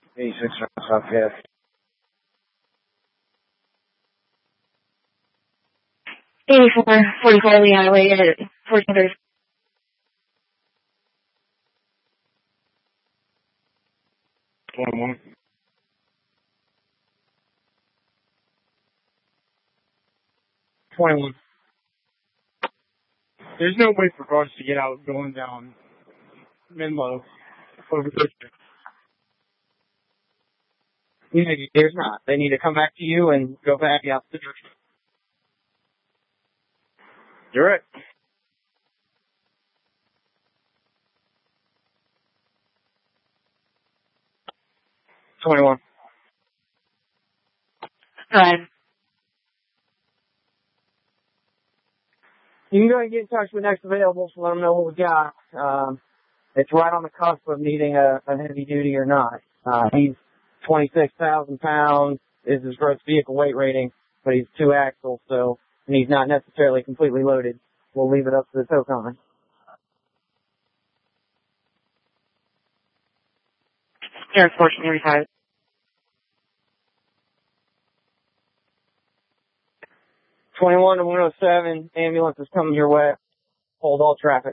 86 South Fifth. 8444 Lee Highway at 1430. 21. There's no way for cars to get out going down Menlo over there. There's not. They need to come back to you and go back out the church. Direct. Drive. You can go and get in touch with Next Available so let them know what we got. It's right on the cusp of needing a heavy duty or not. He's 26,000 pounds is his gross vehicle weight rating, but he's 2-axle, and he's not necessarily completely loaded. We'll leave it up to the tow company. Air Force Near Side. 21 to 107, ambulance is coming your way. Hold all traffic.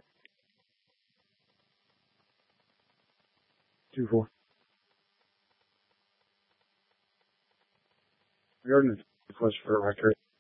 2-4. The ordinance request for a record.